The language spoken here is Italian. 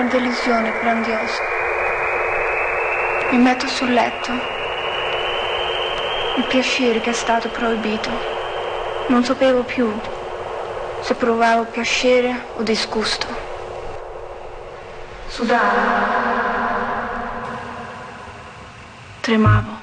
delusione grandiosa. Mi metto sul letto. Il piacere che è stato proibito. Non sapevo più se provavo piacere o disgusto. Sudavo. Tremavo.